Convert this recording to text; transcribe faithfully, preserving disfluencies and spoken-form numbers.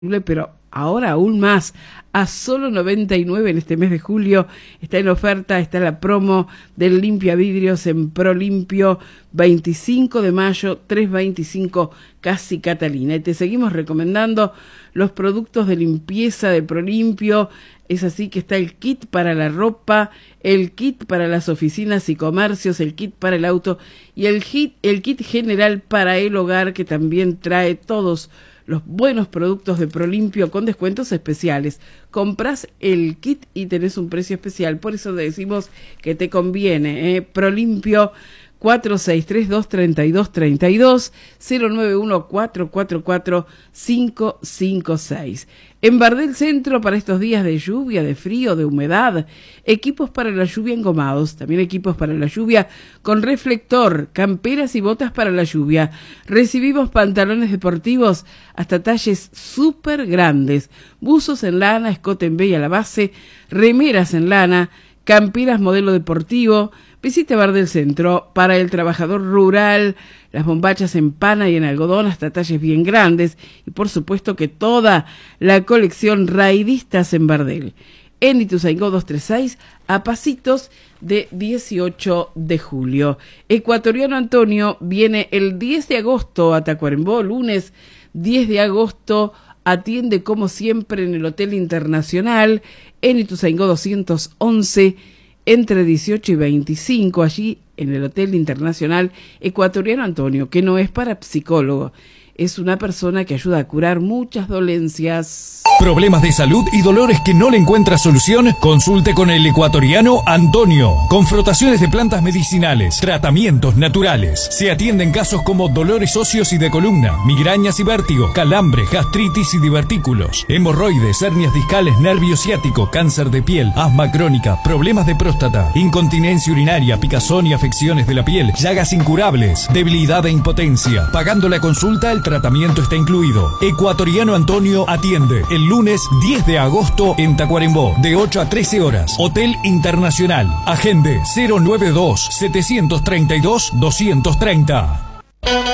Pero ahora aún más, a solo noventa y nueve en este mes de julio, está en oferta, está la promo del limpia vidrios en Pro Limpio, veinticinco de mayo, tres veinticinco, casi Catalina. Y te seguimos recomendando los productos de limpieza de Pro Limpio. Es así que está el kit para la ropa, el kit para las oficinas y comercios, el kit para el auto y el kit, el kit general para el hogar, que también trae todos los buenos productos de Pro Limpio con descuentos especiales. Compras el kit y tenés un precio especial, por eso te decimos que te conviene, ¿eh? Pro Limpio, cuatro seis tres dos, tres dos tres dos, cero nueve uno, cuatro cuatro cuatro, cinco cinco seis. En Bardel Centro, para estos días de lluvia, de frío, de humedad, equipos para la lluvia engomados, también equipos para la lluvia con reflector, camperas y botas para la lluvia. Recibimos pantalones deportivos hasta talles súper grandes, buzos en lana, escote en B y a la base, remeras en lana, camperas modelo deportivo. Visite Bardel Centro para el trabajador rural, las bombachas en pana y en algodón hasta talles bien grandes y por supuesto que toda la colección raidistas en Bardel. En Ituzaingó doscientos treinta y seis, a pasitos de dieciocho de julio. Ecuatoriano Antonio viene el diez de agosto a Tacuarembó, lunes diez de agosto, atiende como siempre en el Hotel Internacional, en Ituzaingó doscientos once, entre dieciocho y veinticinco, allí en el Hotel Internacional. Ecuatoriano Antonio, que no es parapsicólogo, es una persona que ayuda a curar muchas dolencias. ¿Problemas de salud y dolores que no le encuentra solución? Consulte con el Ecuatoriano Antonio. Con frotaciones de plantas medicinales, tratamientos naturales. Se atienden casos como dolores óseos y de columna, migrañas y vértigo, calambre, gastritis y divertículos, hemorroides, hernias discales, nervio ciático, cáncer de piel, asma crónica, problemas de próstata, incontinencia urinaria, picazón y afecciones de la piel, llagas incurables, debilidad e impotencia. Pagando la consulta, el tratamiento está incluido. Ecuatoriano Antonio atiende el lunes diez de agosto en Tacuarembó, de ocho a trece horas. Hotel Internacional. Agende cero nueve dos, siete tres dos, dos tres cero.